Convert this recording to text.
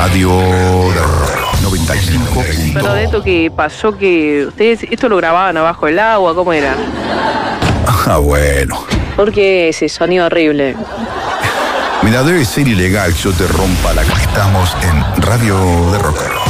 Radio de Rock 95. Pero de esto que pasó que ustedes esto lo grababan abajo del agua, ¿cómo era? Ah, bueno. Porque ese sonido horrible. Mira, debe ser ilegal que yo te rompa la... Estamos en Radio de Rock.